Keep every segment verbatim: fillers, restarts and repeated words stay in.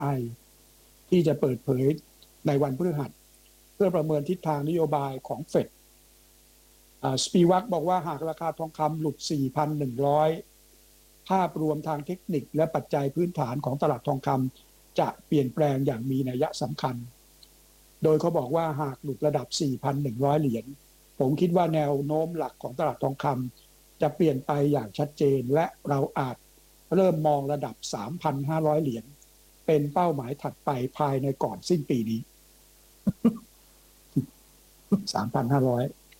ไอที่จะเปิดเผยในวันพฤหัสเพื่อประเมินทิศทางนโยบายของเฟดสปีวัคบอกว่าหากราคาทองคำหลุด สี่พันหนึ่งร้อย ภาพรวมทางเทคนิคและปัจจัยพื้นฐานของตลาดทองคำจะเปลี่ยนแปลงอย่างมีนัยสำคัญโดยเขาบอกว่าหากหลุดระดับ สี่พันหนึ่งร้อย เหรียญผมคิดว่าแนวโน้มหลักของตลาดทองคำจะเปลี่ยนไปอย่างชัดเจนและเราอาจเริ่มมองระดับ สามพันห้าร้อย เหรียญเป็นเป้าหมายถัดไปภายในก่อนสิ้นปีนี้ สามพันห้าร้อย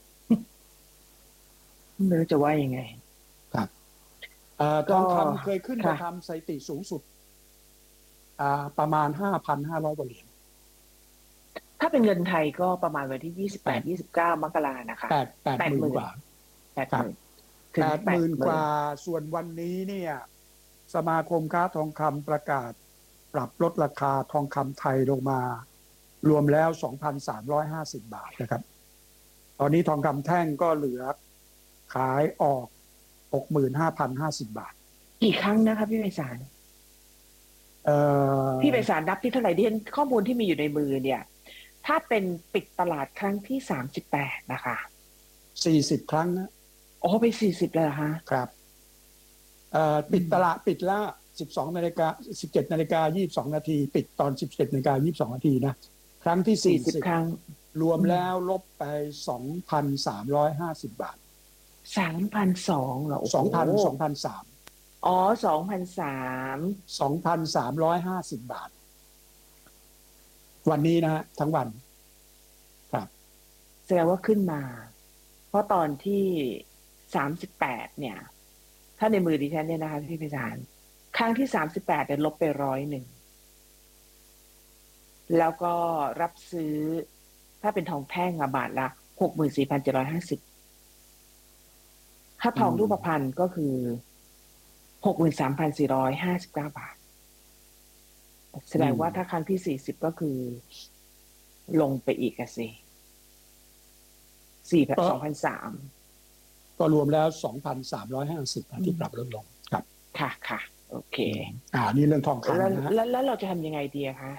ไม่รู้จะว่ายังไงครับทองคำเคยขึ้นมาทำสถิติสูงสุดประมาณ ห้าพันห้าร้อย กว่าเหรียญถ้าเป็นเงินไทยก็ประมาณวันที่ยี่สิบแปด ยี่สิบเก้ามกรานะคะแปด แปดหมื่นกว่าแปดหมื่นแปดหมื่นกว่าส่วนวันนี้เนี่ยสมาคมค้าทองคำประกาศปรับลดราคาทองคำไทยลงมารวมแล้ว สองพันสามร้อยห้าสิบ บาทนะครับตอนนี้ทองคำแท่งก็เหลือขายออก หกหมื่นห้าพันห้าสิบ บาทกี่ครั้งนะคะพี่ไพศาลพี่ไพศาลนับที่เท่าไหร่ที่ข้อมูลที่มีอยู่ในมือเนี่ยถ้าเป็นปิดตลาดครั้งที่สามสิบแปดนะคะสี่สิบครั้งนะอ๋อไปสี่สิบเลยเหรอคะครับปิดตลาดปิดละสิบสองนาฬิกาสิบเจ็ดนาฬิกายี่สิบสองนาทีปิดตอนสิบเจ็ดนาฬิกายี่สิบสองนาทีนะครั้งที่สี่สิบครั้งรวมแล้วลบไป สองพันสามร้อยห้าสิบ บาทสามพันสองร้อย เหรอสองพัน สองพันสามร้อยอ๋อ สองพันสามร้อยสองพันสามร้อยห้าสิบ บาทวันนี้นะทั้งวันครับแสดงว่าขึ้นมาเพราะตอนที่สามสิบแปดเนี่ยถ้าในมือดิฉันเนี่ยนะคะพี่ไพศาลครั้งที่สามสิบแปดเนี่ยลบไปร้อยหนึ่งแล้วก็รับซื้อถ้าเป็นทองแท่งบาทละ หกหมื่นสี่พันเจ็ดร้อยห้าสิบ ถ้าทองรูปพรรณก็คือ หกหมื่นสามพันสี่ร้อยห้าสิบเก้า บาทแสดงว่าถ้าครั้งที่สี่สิบก็คือลงไปอีกอะสิสี่พันสองพันสามก็รวมแล้ว สองพันสามร้อยห้าสิบ ที่ปรับลดลงครับค่ะค่ะโอเคอ่านี่เรื่องทองคำนะฮะแล้วแล้วเราจะทำยังไงดีคะ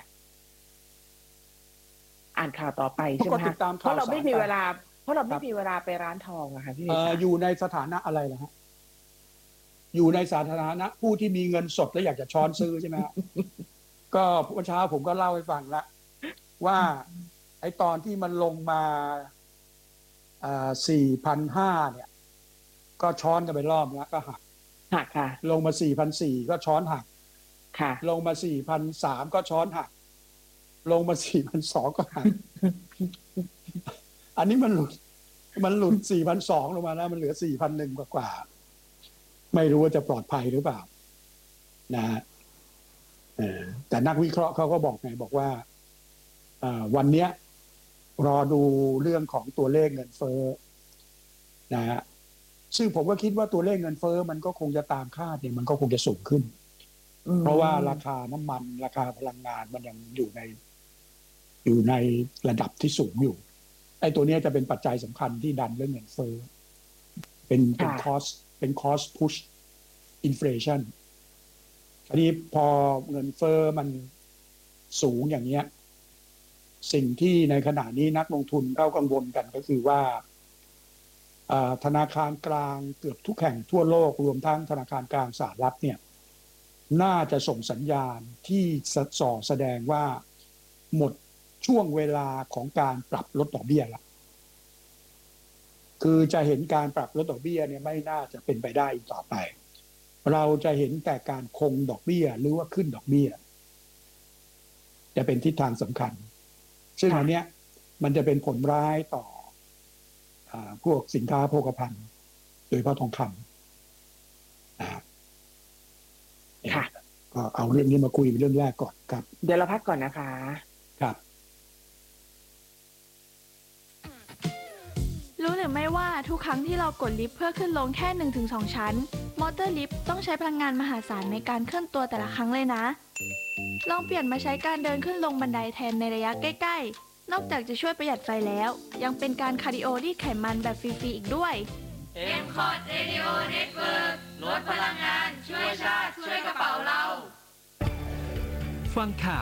อ่านข่าวต่อไปใช่ไหมคะเพราะเราไม่มีเวลาเพราะเราไม่มีเวลาไปร้านทองอะค่ะพี่เอ่ออยู่ในสถานะอะไรล่ะฮะอยู่ในสถานะผู้ที่มีเงินสดและอยากจะช้อนซื้อใช่ไหมฮะก็เมื่อเช้าผมก็เล่าให้ฟังละว่าไอ้ตอนที่มันลงมาอ่า สี่พันห้าร้อย เนี่ยก็ช้อนกันไปรอบแล้วก็หักหักค่ะลงมา สี่พันสี่ร้อย ก็ช้อนหักค่ะลงมา สี่พันสามร้อย ก็ช้อนหักลงมา สี่พันสองร้อย ก็หักอันนี้มันหลุดมันหลุด สี่พันสองร้อย ลงมาแล้วมันเหลือ สี่พันหนึ่งร้อย กว่าไม่รู้ว่าจะปลอดภัยหรือเปล่านะฮะแต่นักวิเคราะห์เขาก็บอกไงบอกว่าวันนี้รอดูเรื่องของตัวเลขเงินเฟ้อนะฮะซึ่งผมก็คิดว่าตัวเลขเงินเฟ้อมันก็คงจะตามคาดเนี่ยมันก็คงจะสูงขึ้นเพราะว่าราคาน้ำมันราคาพลังงานมันยังอยู่ในอยู่ในระดับที่สูงอยู่ไอ้ตัวนี้จะเป็นปัจจัยสำคัญที่ดันเรื่องเงินเฟ้อเป็นเป็นคอสเป็นคอสพุชอินเฟลชันทีนี้พอเงินเฟ้อมันสูงอย่างเงี้ยสิ่งที่ในขณะนี้นักลงทุนเขากังวลกันก็คือว่าธนาคารกลางเกือบทุกแห่งทั่วโลกรวมทั้งธนาคารกลางสหรัฐเนี่ยน่าจะส่งสัญญาณที่ส่อแสดงว่าหมดช่วงเวลาของการปรับลดดอกเบี้ยแล้วคือจะเห็นการปรับลดดอกเบี้ยเนี่ยไม่น่าจะเป็นไปได้อีกต่อไปเราจะเห็นแต่การคงดอกเบี้ยหรือว่าขึ้นดอกเบี้ยจะเป็นทิศทางสำคัญซึ่งอันเนี้ยมันจะเป็นผลร้ายต่อพวกสินค้าโภคภัณฑ์โดยเฉพาะทองคำนะครับก็เอาเรื่องนี้มาคุยเป็นเรื่องแรกก่อนครับเดี๋ยวเราพักก่อนนะคะครับรู้หรือไม่ว่าทุกครั้งที่เรากดลิฟต์เพื่อขึ้นลงแค่ หนึ่งถึงสอง ชั้นมอเตอร์ลิฟต์ต้องใช้พลังงานมหาศาลในการเคลื่อนตัวแต่ละครั้งเลยนะลองเปลี่ยนมาใช้การเดินขึ้นลงบันไดแทนในระยะใกล้ๆนอกจากจะช่วยประหยัดไฟแล้วยังเป็นการคาร์ดิโอรีดไขมันแบบฟรีๆอีกด้วยเอ็ม คอร์ด Radio Network ลดพลังงานช่วยชาติช่วยกระเป๋าเราฟังข่าว